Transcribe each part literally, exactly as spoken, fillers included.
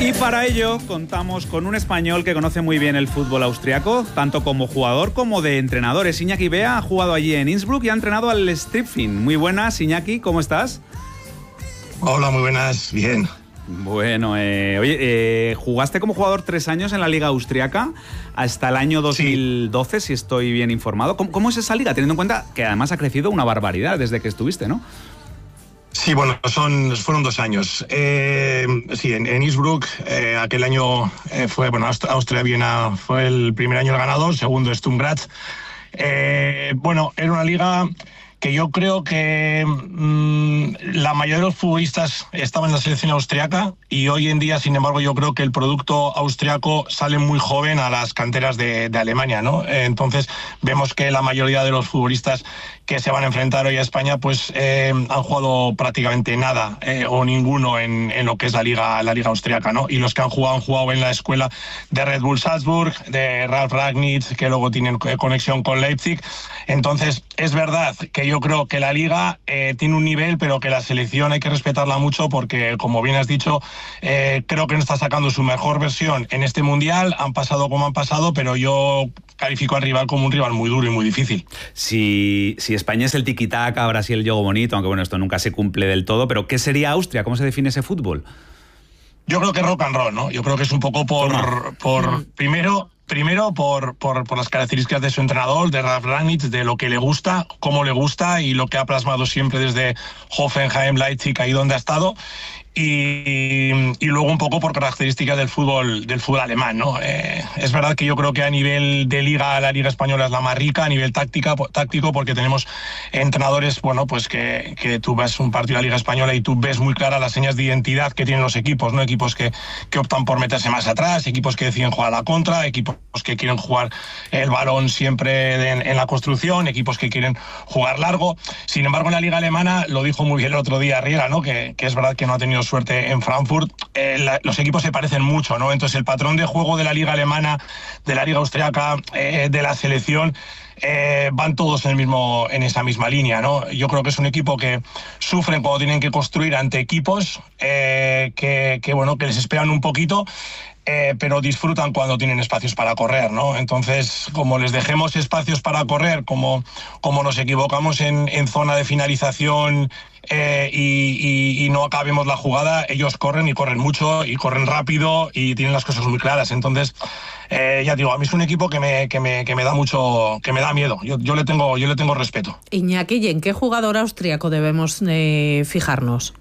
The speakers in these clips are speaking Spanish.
Y para ello contamos con un español que conoce muy bien el fútbol austriaco, tanto como jugador como de entrenadores. Iñaki Bea ha jugado allí en Innsbruck y ha entrenado al Stripfing. Muy buenas, Iñaki, ¿cómo estás? Hola, muy buenas, bien. Bueno, eh, oye, eh, jugaste como jugador tres años en la Liga Austriaca hasta el año dos mil doce, sí. Si estoy bien informado. ¿Cómo, ¿Cómo es esa liga? Teniendo en cuenta que además ha crecido una barbaridad desde que estuviste, ¿no? Sí, bueno, son, fueron dos años. Eh, sí, en, en Innsbruck, eh, aquel año eh, fue, bueno, Austria-Viena fue el primer año el ganador, segundo Sturm Graz. Eh, bueno, era una liga que yo creo que mmm, la mayoría de los futbolistas estaban en la selección austriaca y hoy en día, sin embargo, yo creo que el producto austriaco sale muy joven a las canteras de, de Alemania, ¿no? Eh, entonces vemos que la mayoría de los futbolistas que se van a enfrentar hoy a España pues eh, han jugado prácticamente nada eh, o ninguno en, en lo que es la liga, la liga austriaca, ¿no? Y los que han jugado han jugado en la escuela de Red Bull Salzburg, de Ralf Rangnick, que luego tienen conexión con Leipzig. Entonces es verdad que yo creo que la liga eh, tiene un nivel, pero que la selección hay que respetarla mucho porque, como bien has dicho, eh, creo que no está sacando su mejor versión en este mundial. Han pasado como han pasado, pero yo califico al rival como un rival muy duro y muy difícil. Si, si España es el tiki-taka, Brasil el juego bonito, aunque bueno, esto nunca se cumple del todo, pero ¿qué sería Austria? ¿Cómo se define ese fútbol? Yo creo que rock and roll, ¿no? Yo creo que es un poco por, por primero... Primero, por, por, por las características de su entrenador, de Ralf Rangnick, de lo que le gusta, cómo le gusta y lo que ha plasmado siempre desde Hoffenheim, Leipzig, ahí donde ha estado. Y, y luego un poco por características del fútbol del fútbol alemán, ¿no? Eh, es verdad que yo creo que a nivel de liga, la liga española es la más rica, a nivel táctica, táctico, porque tenemos entrenadores, bueno, pues que, que tú ves un partido de la liga española y tú ves muy claras las señas de identidad que tienen los equipos, ¿no? Equipos que, que optan por meterse más atrás, equipos que deciden jugar a la contra, equipos que quieren jugar el balón siempre en, en la construcción, equipos que quieren jugar largo. Sin embargo, en la liga alemana, lo dijo muy bien el otro día Riera, ¿no? Que, que es verdad que no ha tenido suerte en Frankfurt, eh, la, los equipos se parecen mucho, ¿no? Entonces el patrón de juego de la liga alemana, de la liga austriaca, eh, de la selección, eh, van todos en el mismo, en esa misma línea, ¿no? Yo creo que es un equipo que sufren cuando tienen que construir ante equipos eh, que, que, bueno, que les esperan un poquito. Eh, pero disfrutan cuando tienen espacios para correr, ¿no? Entonces, como les dejemos espacios para correr, como, como nos equivocamos en, en zona de finalización eh, y, y, y no acabemos la jugada, ellos corren y corren mucho y corren rápido y tienen las cosas muy claras. Entonces, eh, ya digo, a mí es un equipo que me, que me, que me da mucho, que me da miedo. Yo, yo, le tengo, yo le tengo respeto. Iñaki, ¿y en qué jugador austriaco debemos eh, fijarnos?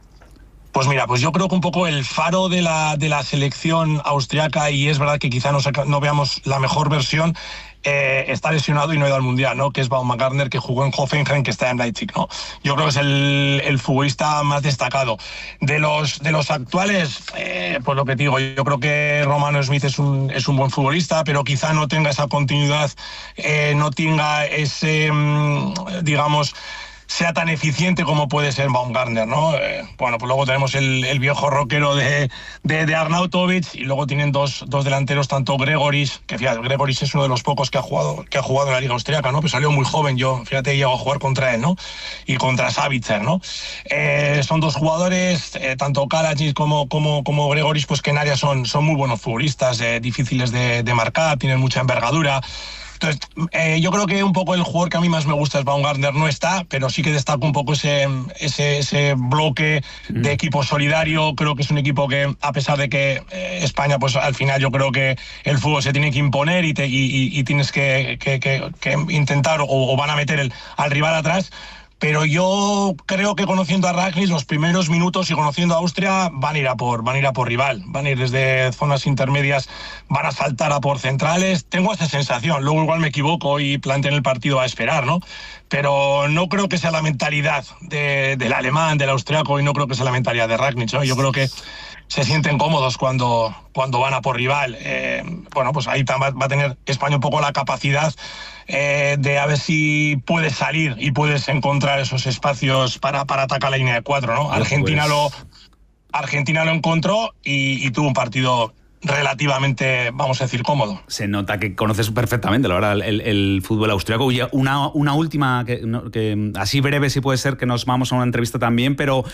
Pues mira, pues yo creo que un poco el faro de la, de la selección austriaca, y es verdad que quizá no, no veamos la mejor versión, eh, está lesionado y no ha ido al Mundial, ¿no? Que es Baumgartner, que jugó en Hoffenheim, que está en Leipzig, ¿no? Yo creo que es el, el futbolista más destacado. De los, de los actuales, eh, pues lo que te digo, yo creo que Romano Smith es un, es un buen futbolista, pero quizá no tenga esa continuidad, eh, no tenga ese, digamos, sea tan eficiente como puede ser Baumgartner, ¿no? Eh, bueno, pues luego tenemos el, el viejo rockero de, de, de Arnautovic, y luego tienen dos, dos delanteros, tanto Gregoris, que fíjate, Gregoris es uno de los pocos que ha jugado, que ha jugado en la liga austriaca, ¿no? Pues salió muy joven, yo, fíjate, llegó a jugar contra él, ¿no? Y contra Savitzer, ¿no? Eh, son dos jugadores, eh, tanto Kalajic como, como, como Gregoris, pues que en área son, son muy buenos futbolistas, eh, difíciles de, de marcar, tienen mucha envergadura. Entonces, eh, yo creo que un poco el jugador que a mí más me gusta es Baumgartner, no está, pero sí que destaco un poco ese, ese, ese bloque de equipo solidario. Creo que es un equipo que, a pesar de que eh, España, pues al final yo creo que el fútbol se tiene que imponer y, te, y, y, y tienes que, que, que, que intentar o, o van a meter el, al rival atrás. Pero yo creo que conociendo a Rangnick, los primeros minutos y conociendo a Austria van a ir a por, van a ir a por rival, van a ir desde zonas intermedias, van a saltar a por centrales. Tengo esa sensación, luego igual me equivoco y planteen el partido a esperar, ¿no? Pero no creo que sea la mentalidad de, del alemán, del austriaco, y no creo que sea la mentalidad de Rangnick, ¿no? Yo creo que se sienten cómodos cuando, cuando van a por rival. Eh, bueno, pues ahí va, va a tener España un poco la capacidad eh, de a ver si puedes salir y puedes encontrar esos espacios para, para atacar la línea de cuatro, ¿no? Argentina, pues... lo, Argentina lo encontró y, y tuvo un partido relativamente, vamos a decir, cómodo. Se nota que conoces perfectamente, la verdad, el, el fútbol austriaco. Y una, una última, que, que así breve si puede ser, que nos vamos a una entrevista también, pero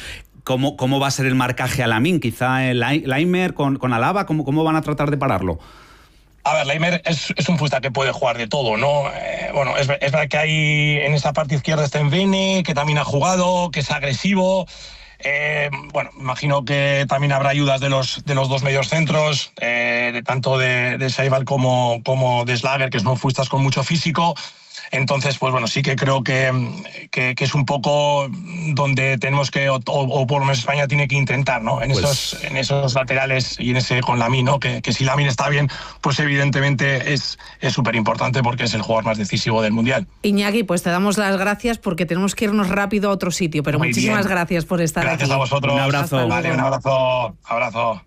¿cómo, cómo va a ser el marcaje a Lamine? Quizá el Laimer con, con Alaba, ¿cómo, ¿cómo van a tratar de pararlo? A ver, Laimer es, es un futbolista que puede jugar de todo, ¿no? Eh, bueno, es, es verdad que hay en esa parte izquierda está Mbene, que también ha jugado, que es agresivo. Eh, bueno, imagino que también habrá ayudas de los, de los dos medios centros, eh, de tanto de, de Saibal como, como de Slager, que son futbolistas con mucho físico. Entonces, pues bueno, sí que creo que, que, que es un poco donde tenemos que, o, o por lo menos España tiene que intentar, ¿no? En, pues, esos, en esos laterales y en ese con Lamine, ¿no? Que, que si Lamine está bien, pues evidentemente es súper importante porque es el jugador más decisivo del Mundial. Iñaki, pues te damos las gracias porque tenemos que irnos rápido a otro sitio, pero Muy muchísimas bien. gracias por estar gracias aquí. Gracias a vosotros. Un abrazo. Vale, un abrazo. Abrazo.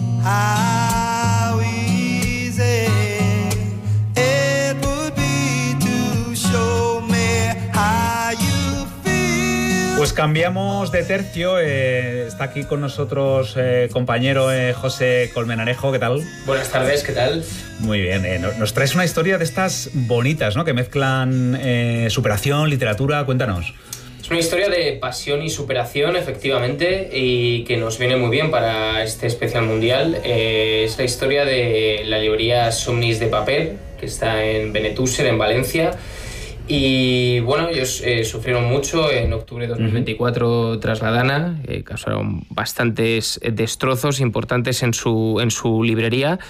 Pues cambiamos de tercio, eh, está aquí con nosotros eh, compañero eh, José Colmenarejo, ¿qué tal? Buenas tardes, ¿qué tal? Muy bien, eh, nos traes una historia de estas bonitas, ¿no? Que mezclan eh, superación, literatura, cuéntanos. Es una historia de pasión y superación, efectivamente, y que nos viene muy bien para este especial mundial. Eh, es la historia de la librería Somnis de Papel, que está en Benetússer, en Valencia. Y bueno, ellos eh, sufrieron mucho en octubre de dos mil veinticuatro uh-huh. tras la Dana, eh, causaron bastantes destrozos importantes en su, en su librería.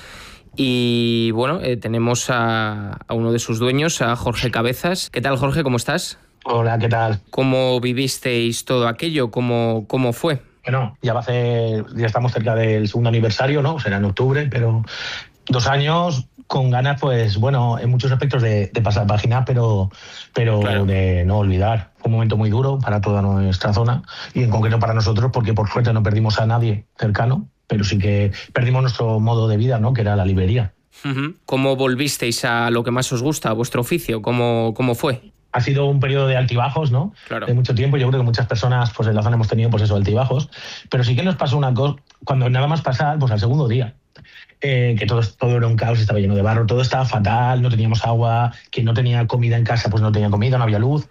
Y bueno, eh, tenemos a, a uno de sus dueños, a Jorge Cabezas. ¿Qué tal, Jorge? ¿Cómo estás? Hola, ¿qué tal? ¿Cómo vivisteis todo aquello? ¿Cómo, cómo fue? Bueno, ya va a ser, ya estamos cerca del segundo aniversario, ¿no? Será en octubre, pero dos años con ganas, pues bueno, en muchos aspectos de, de pasar página, pero, pero claro. de no olvidar. Fue un momento muy duro para toda nuestra zona y en concreto para nosotros, porque por suerte no perdimos a nadie cercano, pero sí que perdimos nuestro modo de vida, ¿no? Que era la librería. Uh-huh. ¿Cómo volvisteis a lo que más os gusta, a vuestro oficio? ¿Cómo, cómo fue? Ha sido un periodo de altibajos, ¿no? Claro. De mucho tiempo. Yo creo que muchas personas pues en la zona hemos tenido pues eso, altibajos. Pero sí que nos pasó una cosa, cuando nada más pasar, pues al segundo día, eh, que todo, todo era un caos, estaba lleno de barro, todo estaba fatal, no teníamos agua, quien no tenía comida en casa, pues no tenía comida, no había luz.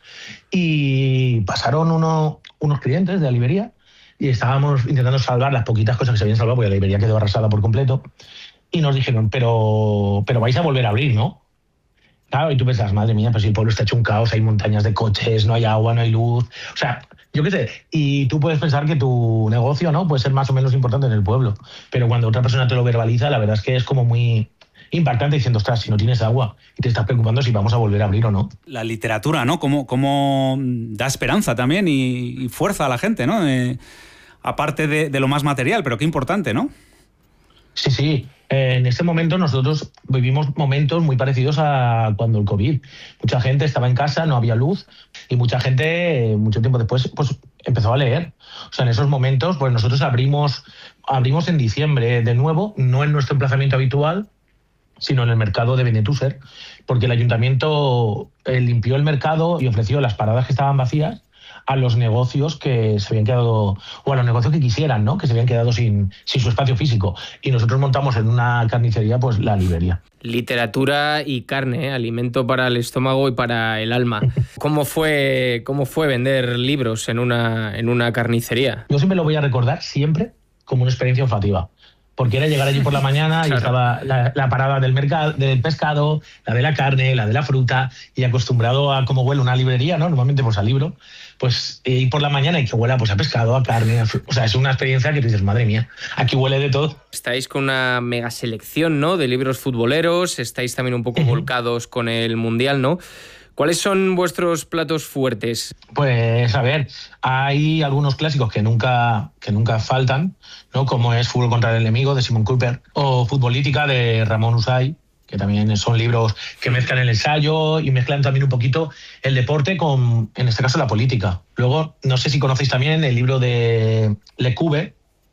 Y pasaron uno, unos clientes de la librería y estábamos intentando salvar las poquitas cosas que se habían salvado, porque la librería quedó arrasada por completo. Y nos dijeron, pero, pero vais a volver a abrir, ¿no? Claro, y tú pensás, madre mía, pues si el pueblo está hecho un caos, hay montañas de coches, no hay agua, no hay luz. O sea, yo qué sé, y tú puedes pensar que tu negocio, ¿no? Puede ser más o menos importante en el pueblo. Pero cuando otra persona te lo verbaliza, la verdad es que es como muy impactante diciendo, ostras, si no tienes agua y te estás preocupando si vamos a volver a abrir o no. La literatura, ¿no? Cómo, cómo da esperanza también y, y fuerza a la gente, ¿no? Eh, aparte de, de lo más material, pero qué importante, ¿no? Sí, sí. En este momento nosotros vivimos momentos muy parecidos a cuando el COVID. Mucha gente estaba en casa, no había luz y mucha gente, mucho tiempo después, pues empezó a leer. O sea, en esos momentos, pues nosotros abrimos, abrimos en diciembre de nuevo, no en nuestro emplazamiento habitual, sino en el mercado de Benetússer, porque el ayuntamiento eh, limpió el mercado y ofreció las paradas que estaban vacías a los negocios que se habían quedado, o a los negocios que quisieran, ¿no? Que se habían quedado sin, sin su espacio físico. Y nosotros montamos en una carnicería, pues, la librería. Literatura y carne, ¿eh? Alimento para el estómago y para el alma. ¿Cómo fue, cómo fue vender libros en una, en una carnicería? Yo siempre lo voy a recordar, siempre, como una experiencia olfativa. Porque era llegar allí por la mañana y claro. estaba la, la parada del mercado, del pescado, la de la carne, la de la fruta, y acostumbrado a cómo huele una librería, ¿no? Normalmente pues al libro, pues ir por la mañana y que huela pues a pescado, a carne, a o sea, es una experiencia que tú dices, madre mía, aquí huele de todo. Estáis con una mega selección, ¿no? De libros futboleros, estáis también un poco uh-huh. volcados con el Mundial, ¿no? ¿Cuáles son vuestros platos fuertes? Pues, a ver, hay algunos clásicos que nunca, que nunca faltan, ¿no? Como es Fútbol contra el enemigo, de Simon Cooper, o Futbolítica, de Ramón Usay, que también son libros que mezclan el ensayo y mezclan también un poquito el deporte con, en este caso, la política. Luego, no sé si conocéis también el libro de Lecube,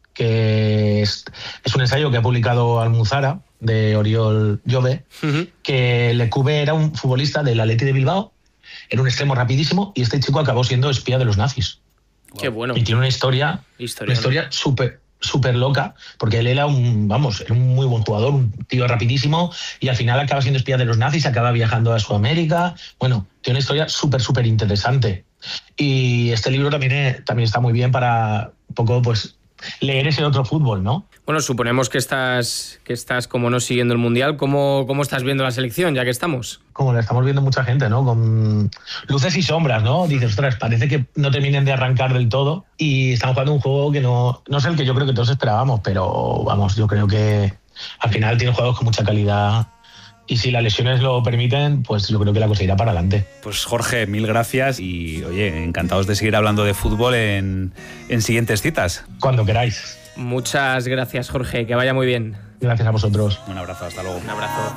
que es, es un ensayo que ha publicado Almuzara, de Oriol Jove, uh-huh. que Lecube era un futbolista del Athletic de Bilbao, era un extremo rapidísimo y este chico acabó siendo espía de los nazis. Qué bueno. Y tiene una historia, historia una historia súper súper loca, porque él era un, vamos, era un muy buen jugador, un tío rapidísimo, y al final acaba siendo espía de los nazis, acaba viajando a Sudamérica. Bueno, tiene una historia súper, súper interesante. Y este libro también, es, también está muy bien para un poco pues leer ese otro fútbol, ¿no? Bueno, suponemos que estás, que estás como no siguiendo el Mundial. ¿Cómo, cómo estás viendo la selección, ya que estamos? Como la estamos viendo mucha gente, ¿no? Con luces y sombras, ¿no? Dices, ostras, parece que no terminen de arrancar del todo y están jugando un juego que no, no es el que yo creo que todos esperábamos, pero vamos, yo creo que al final tienen juegos con mucha calidad. Y si las lesiones lo permiten, pues yo creo que la cosa irá para adelante. Pues Jorge, mil gracias y, oye, encantados de seguir hablando de fútbol en, en siguientes citas. Cuando queráis. Muchas gracias, Jorge, que vaya muy bien. Gracias a vosotros. Un abrazo, hasta luego. Un abrazo.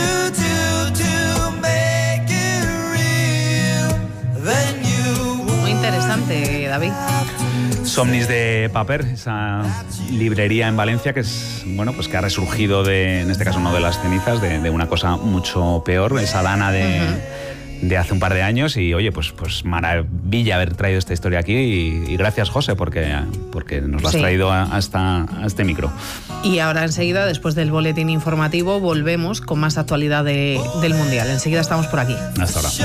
Muy interesante, David. Somnis de Paper, esa librería en Valencia que es, bueno, pues que ha resurgido de, en este caso no de las cenizas, de, de una cosa mucho peor, esa Dana de, uh-huh. de hace un par de años. Y oye, pues, pues maravilla haber traído esta historia aquí y, y gracias, José, porque, porque nos lo has sí. traído a, hasta, a este micro. Y ahora enseguida, después del boletín informativo, volvemos con más actualidad de, del Mundial. Enseguida estamos por aquí. Hasta ahora.